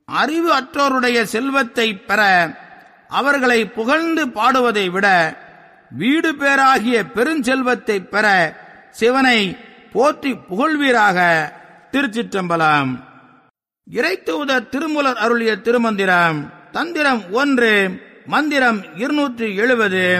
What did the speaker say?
அறிவு அற்றோருடைய செல்வத்தை பெற அவர்களை புகழ்ந்து பாடுவதை விட வீடு பேராகிய பெருஞ்செல்வத்தை பெற சிவனை போற்றி புகழ்வீராக. திருச்சிற்றம்பலம். இறைத்தூதர் திருமூலர் அருளிய திருமந்திரம். தந்திரம் 1, மந்திரம் 270.